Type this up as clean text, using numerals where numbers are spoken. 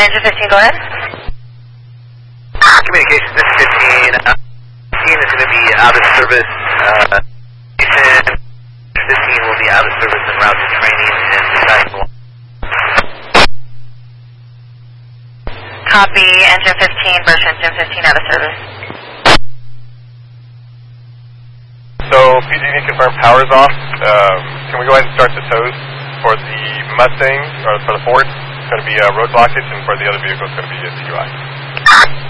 Engine 15, go ahead. Communications, this is 15. 15 is going to be out of service. 15 will be out of service en route to training and deciding. Copy, engine 15, version engine 15 out of service. So, PG&E confirmed power's off. Can we go ahead and start the tows for the Mustang, or for the Ford? It's going to be a road blockage, and for the other vehicle, it's going to be a TUI.